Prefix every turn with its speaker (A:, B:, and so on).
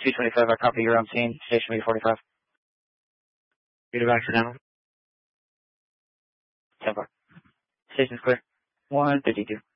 A: 225, I copy, you're on scene, station 45.
B: Read it accidental.
A: 10-4. Station's clear. 152.